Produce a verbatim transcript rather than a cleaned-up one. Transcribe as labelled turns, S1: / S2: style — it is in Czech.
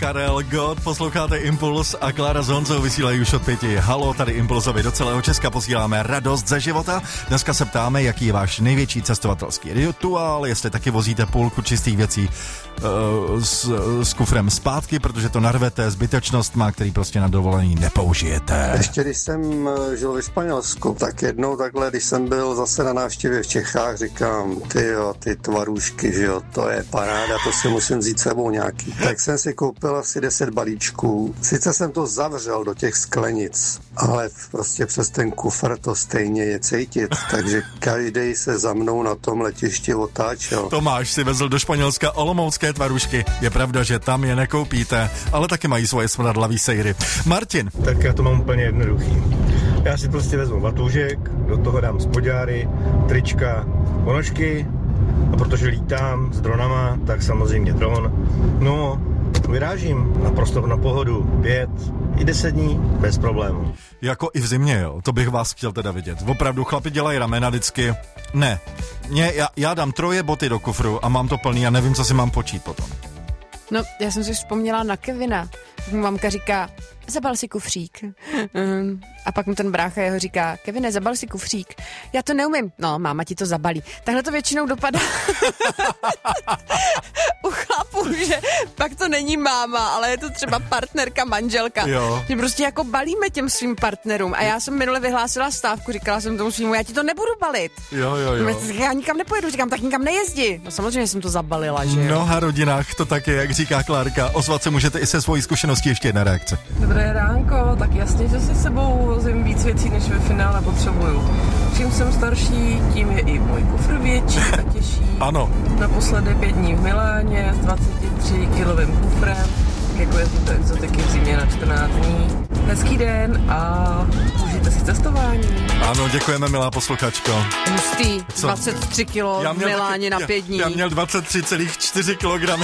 S1: Karel Gott, posloucháte Impuls a Klára s Honzou vysílají už od pěti. Halo, tady Impulsovi do celého Česka posíláme radost ze života. Dneska se ptáme, jaký je váš největší cestovatelský rituál, jestli taky vozíte půlku čistých věcí uh, s, s kufrem zpátky, protože to narvete zbytečnostma, který prostě na dovolení nepoužijete.
S2: Ještě když jsem žil ve Španělsku, tak jednou takhle, když jsem byl zase na návštěvě v Čechách, říkám, ty jo, ty tvarůžky, že jo, to je paráda, to si musím vzít sebou nějaký. Tak jsem si koupil asi deset balíčků. Sice jsem to zavřel do těch sklenic, ale prostě přes ten kufr to stejně je cítit, takže každý se za mnou na tom letišti otáčel.
S1: Tomáš si vezl do Španělska olomoucké tvarůžky. Je pravda, že tam je nekoupíte, ale taky mají svoje smradlavý sejry. Martin.
S3: Tak já to mám úplně jednoduchý. Já si prostě vezmu batůžek, do toho dám spodňáry, trička, ponožky a protože lítám s dronama, tak samozřejmě dron. No, vyrážím naprosto na pohodu, pět i deset dní, bez problémů.
S1: Jako i v zimě, jo, to bych vás chtěl teda vidět. Opravdu, chlapi dělají ramena vždycky. Ne, Mě, já, já dám troje boty do kufru a mám to plný a nevím, co si mám počít potom.
S4: No, já jsem si vzpomněla na Kevina. Mu mamka říká, zabal si kufřík. Um, a pak mu ten brácha jeho říká, Kevine, zabal si kufřík. Já to neumím. No, máma ti to zabalí. Takhle to většinou dopadá u chlapů, že pak to není máma, ale je to třeba partnerka, manželka.
S1: Jo.
S4: Že prostě jako balíme těm svým partnerům. A já jsem minule vyhlásila stávku, říkala jsem tomu svýmu, já ti to nebudu balit.
S1: Jo, jo, jo.
S4: Já nikam nepojedu, říkám, tak nikam nejezdi. No samozřejmě jsem to zabalila, že
S1: v
S4: jo.
S1: mnoha rodinách to tak je, jak říká Klárka. Ozvat se můžete i se svojí zkušeností. Ještě jedna reakce.
S5: Dobré ránko, tak jasně, že si sebou vozím víc věcí, než ve finále potřebuju. Čím jsem starší, tím je i můj kufr větší a těžší.
S1: Ano.
S5: Naposledy pět dní v Miláně s dvacet tři kilovým kufrem, jako jezdím do exotiky v zimě na čtrnáct dní. Hezký den a užijte si cestování.
S1: Ano, děkujeme, milá posluchačko.
S4: Hustý,
S1: Co?
S4: dvacet tři kilo v Miláně na pět dní.
S1: Já, já měl dvacet tři celá čtyři kilogramy.